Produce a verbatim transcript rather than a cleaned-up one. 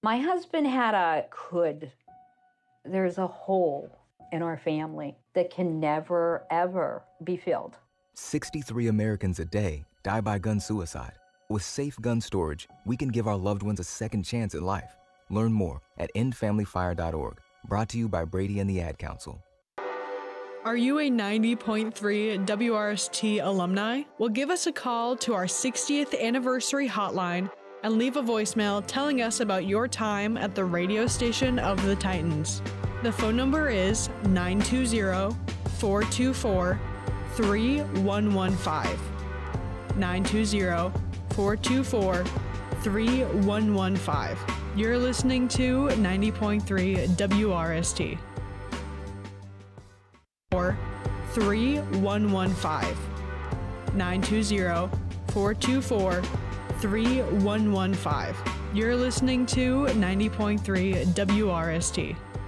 My husband had a could. There's a hole in our family that can never, ever be filled. sixty-three Americans a day die by gun suicide. With safe gun storage, we can give our loved ones a second chance at life. Learn more at end family fire dot org. Brought to you by Brady and the Ad Council. Are you a ninety point three W R S T alumni? Well, give us a call to our sixtieth anniversary hotline and leave a voicemail telling us about your time at the radio station of the Titans. The phone number is nine two zero, four two four, three one one five. nine two zero, four two four, three one one five. You're listening to ninety point three W R S T. Or three one one five. nine two zero, four two four, three one one five. You're listening to ninety point three W R S T.